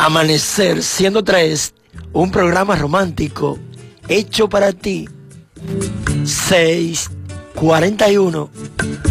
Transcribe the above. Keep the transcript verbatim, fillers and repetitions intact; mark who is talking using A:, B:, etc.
A: Amanecer ciento tres, un programa romántico hecho para ti. seis cuarenta y uno.